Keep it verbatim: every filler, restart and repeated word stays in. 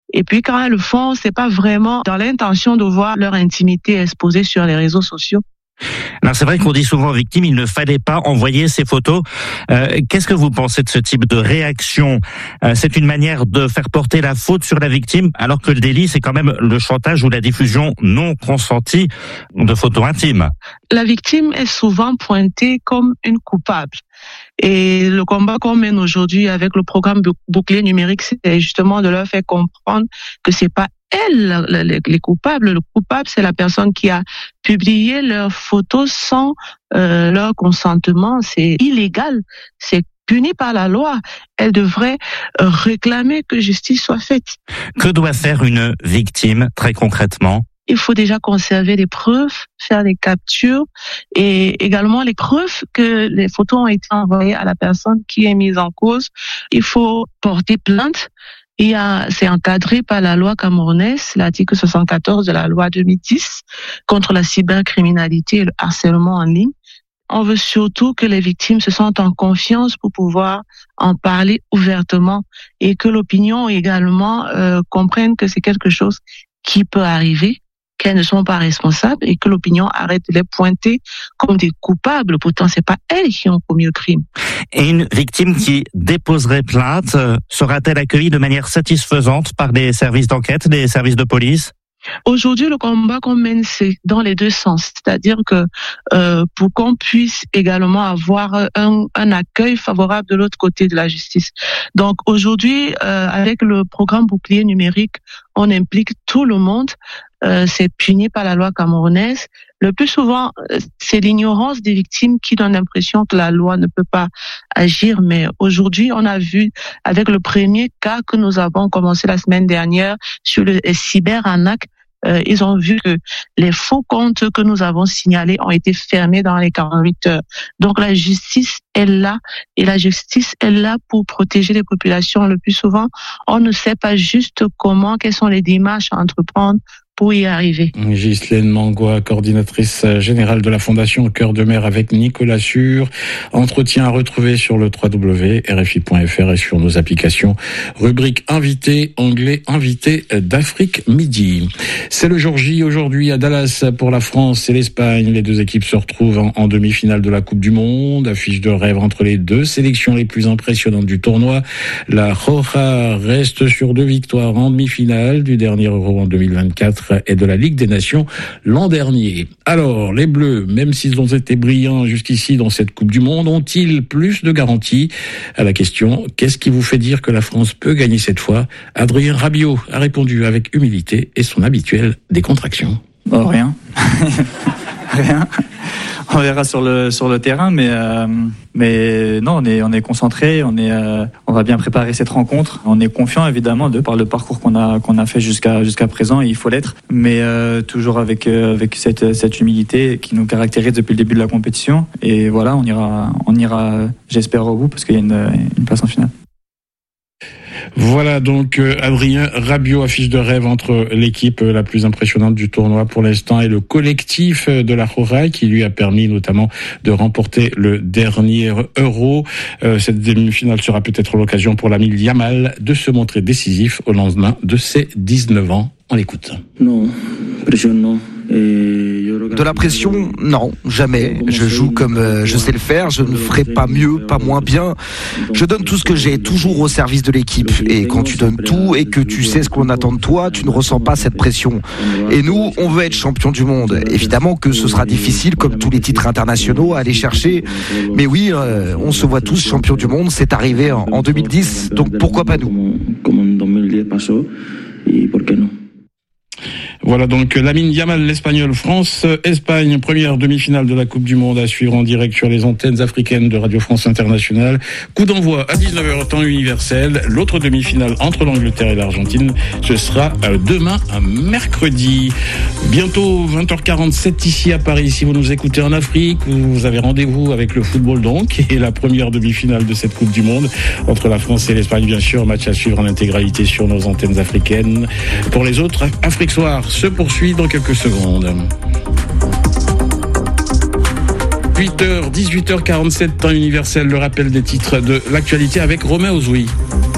Et puis quand elles le font, c'est pas vraiment dans l'intention de voir leur intimité exposée sur les réseaux sociaux. Alors c'est vrai qu'on dit souvent aux victimes, il ne fallait pas envoyer ces photos. Euh, qu'est-ce que vous pensez de ce type de réaction ? euh, C'est une manière de faire porter la faute sur la victime, alors que le délit, c'est quand même le chantage ou la diffusion non consentie de photos intimes. La victime est souvent pointée comme une coupable. Et le combat qu'on mène aujourd'hui avec le programme bouclier numérique, c'est justement de leur faire comprendre que c'est pas elles les coupables. Le coupable, c'est la personne qui a publié leurs photos sans euh, leur consentement. C'est illégal. C'est puni par la loi. Elle devrait réclamer que justice soit faite. Que doit faire une victime, très concrètement ? Il faut déjà conserver les preuves, faire des captures et également les preuves que les photos ont été envoyées à la personne qui est mise en cause. Il faut porter plainte. Il y a, c'est encadré par la loi camerounaise, l'article soixante-quatorze de la loi deux mille dix contre la cybercriminalité et le harcèlement en ligne. On veut surtout que les victimes se sentent en confiance pour pouvoir en parler ouvertement et que l'opinion également euh, comprenne que c'est quelque chose qui peut arriver, qu'elles ne sont pas responsables et que l'opinion arrête de les pointer comme des coupables. Pourtant, c'est pas elles qui ont commis le crime. Et une victime qui déposerait plainte, sera-t-elle accueillie de manière satisfaisante par des services d'enquête, des services de police ? Aujourd'hui, le combat qu'on mène, c'est dans les deux sens. C'est-à-dire que euh, pour qu'on puisse également avoir un, un accueil favorable de l'autre côté de la justice. Donc aujourd'hui, euh, avec le programme bouclier numérique, on implique tout le monde. Euh, c'est puni par la loi camerounaise. Le plus souvent, c'est l'ignorance des victimes qui donne l'impression que la loi ne peut pas agir. Mais aujourd'hui, on a vu avec le premier cas que nous avons commencé la semaine dernière sur le cyberarnaque, euh, ils ont vu que les faux comptes que nous avons signalés ont été fermés dans les quarante-huit heures. Donc la justice est là et la justice est là pour protéger les populations. Le plus souvent, on ne sait pas juste comment, quelles sont les démarches à entreprendre pour y arriver. Ghislaine Mangois, coordinatrice générale de la Fondation Cœur de Mer avec Nicolas Sûr. Entretien à retrouver sur le w w w point r f i point f r et sur nos applications. Rubrique invité, onglet invité d'Afrique Midi. C'est le jour J aujourd'hui à Dallas pour la France et l'Espagne. Les deux équipes se retrouvent en, en demi-finale de la Coupe du Monde. Affiche de rêve entre les deux sélections les plus impressionnantes du tournoi. La Roja reste sur deux victoires en demi-finale du dernier Euro en deux mille vingt-quatre et de la Ligue des Nations l'an dernier. Alors, les Bleus, même s'ils ont été brillants jusqu'ici dans cette Coupe du Monde, ont-ils plus de garanties ? À la question, qu'est-ce qui vous fait dire que la France peut gagner cette fois ? Adrien Rabiot a répondu avec humilité et son habituelle décontraction. Oh, rien. Rien. On verra sur le sur le terrain, mais euh, mais non, on est on est concentré, on est euh, on va bien préparer cette rencontre. On est confiant évidemment de par le parcours qu'on a qu'on a fait jusqu'à jusqu'à présent, et il faut l'être, mais euh, toujours avec euh, avec cette cette humilité qui nous caractérise depuis le début de la compétition. Et voilà, on ira on ira, j'espère, au bout parce qu'il y a une une place en finale. Voilà donc euh, Adrien Rabiot, affiche de rêve entre l'équipe la plus impressionnante du tournoi pour l'instant et le collectif de la Roja qui lui a permis notamment de remporter le dernier Euro. Euh, cette demi-finale sera peut-être l'occasion pour l'ami Yamal de se montrer décisif au lendemain de ses dix-neuf ans. On l'écoute. Non, pression non. De la pression, non, jamais. Je joue comme euh, je sais le faire, je ne ferai pas mieux, pas moins bien. Je donne tout ce que j'ai, toujours au service de l'équipe. Et quand tu donnes tout et que tu sais ce qu'on attend de toi, tu ne ressens pas cette pression. Et nous, on veut être champion du monde. Évidemment que ce sera difficile, comme tous les titres internationaux, à aller chercher. Mais oui, euh, on se voit tous champions du monde, c'est arrivé en, en deux mille dix, donc pourquoi pas nous ? Voilà donc Lamine Yamal, l'Espagnol. France, Espagne, première demi-finale de la Coupe du Monde à suivre en direct sur les antennes africaines de Radio France Internationale. Coup d'envoi à dix-neuf heures temps universel. L'autre demi-finale entre l'Angleterre et l'Argentine, ce sera demain, mercredi. Bientôt vingt heures quarante-sept ici à Paris. Si vous nous écoutez en Afrique, vous avez rendez-vous avec le football donc et la première demi-finale de cette Coupe du Monde entre la France et l'Espagne, bien sûr. Match à suivre en intégralité sur nos antennes africaines. Pour les autres, Afrique Soir se poursuit dans quelques secondes. huit heures, dix-huit heures quarante-sept, temps universel, le rappel des titres de l'actualité avec Romain Ozoui.